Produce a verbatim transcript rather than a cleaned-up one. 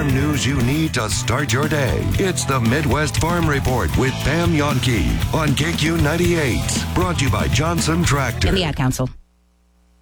farm news you need to start your day. It's the Midwest Farm Report with Pam Yonke on K Q ninety-eight. Brought to you by Johnson Tractor. And the Ad Council.